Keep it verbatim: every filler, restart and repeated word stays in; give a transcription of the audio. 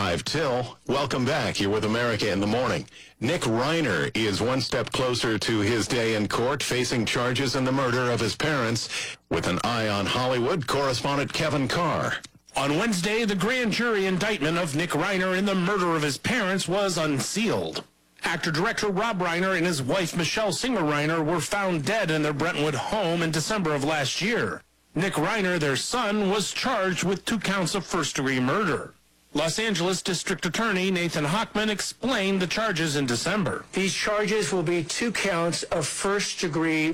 five till. Welcome back. You're with America in the Morning. Nick Reiner is one step closer to his day in court, facing charges in the murder of his parents. With an eye on Hollywood, correspondent Kevin Carr. On Wednesday, the grand jury indictment of Nick Reiner in the murder of his parents was unsealed. Actor-director Rob Reiner and his wife Michelle Singer Reiner were found dead in their Brentwood home in December of last year. Nick Reiner, their son, was charged with two counts of first-degree murder. Los Angeles District Attorney Nathan Hochman explained the charges in December. These charges will be two counts of first-degree